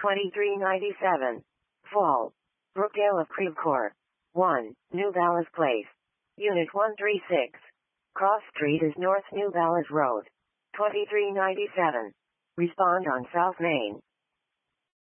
2397. Fall. Brookdale of Creve Coeur. 1. New Ballas Place. Unit 136. Cross Street is North New Ballas Road. 2397. Respond on South Main.